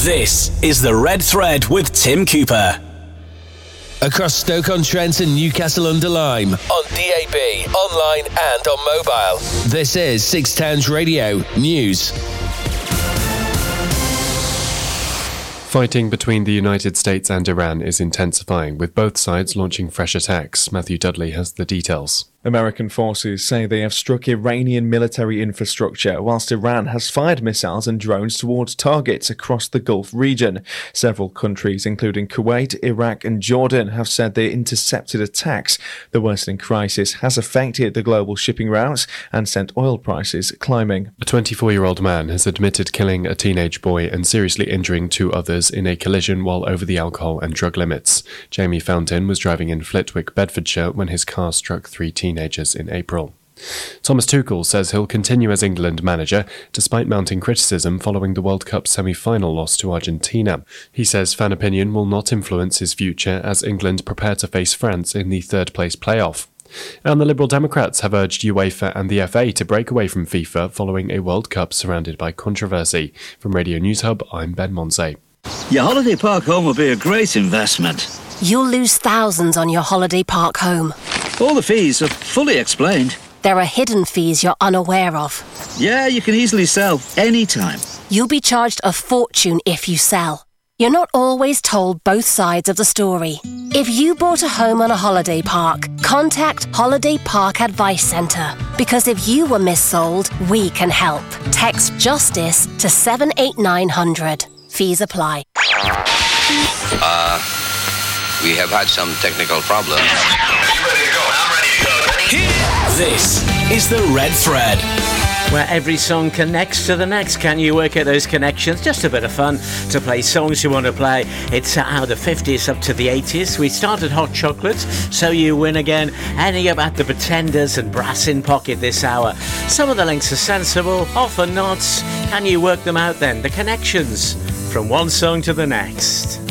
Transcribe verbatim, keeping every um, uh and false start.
This is The Red Thread with Tim Cooper. Across Stoke-on-Trent and Newcastle-under-Lyme. On D A B, online and on mobile. This is Six Towns Radio News. Fighting between the United States and Iran is intensifying, with both sides launching fresh attacks. Matthew Dudley has the details. American forces say they have struck Iranian military infrastructure, whilst Iran has fired missiles and drones towards targets across the Gulf region. Several countries, including Kuwait, Iraq and Jordan, have said they intercepted attacks. The worsening crisis has affected the global shipping routes and sent oil prices climbing. A twenty-four-year-old man has admitted killing a teenage boy and seriously injuring two others in a collision while over the alcohol and drug limits. Jamie Fountain was driving in Flitwick, Bedfordshire, when his car struck three teenagers. Teenagers in April. Thomas Tuchel says he'll continue as England manager despite mounting criticism following the World Cup semi-final loss to Argentina. He says fan opinion will not influence his future as England prepare to face France in the third-place playoff. And the Liberal Democrats have urged UEFA and the F A to break away from FIFA following a World Cup surrounded by controversy. From Radio News Hub, I'm Ben Monsey. Your holiday park home will be a great investment. You'll lose thousands on your holiday park home. All the fees are fully explained. There are hidden fees you're unaware of. Yeah, you can easily sell anytime. You'll be charged a fortune if you sell. You're not always told both sides of the story. If you bought a home on a holiday park, contact Holiday Park Advice Centre. Because if you were missold, we can help. Text JUSTICE to seven eight nine hundred. Fees apply. Uh, we have had some technical problems. This is The Red Thread, where every song connects to the next. Can you work out those connections? Just a bit of fun to play songs you want to play. It's out of the fifties up to the eighties. We started Hot Chocolate, So You Win Again, ending up at The Pretenders and Brass in Pocket this hour. Some of the links are sensible, often not. Can you work them out then? The connections from one song to the next.